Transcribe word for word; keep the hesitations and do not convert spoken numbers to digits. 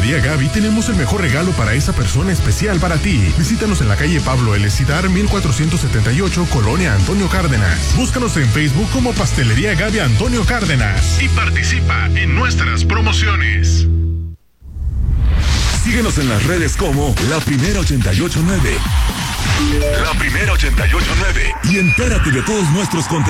Pastelería Gaby tenemos el mejor regalo para esa persona especial para ti. Visítanos en la calle Pablo L. Cidar, mil cuatrocientos setenta y ocho, Colonia Antonio Cárdenas. Búscanos en Facebook como Pastelería Gaby Antonio Cárdenas y participa en nuestras promociones. Síguenos en las redes como La Primera ochenta y ocho nueve. La Primera ochenta y ocho nueve. Y entérate de todos nuestros contenidos.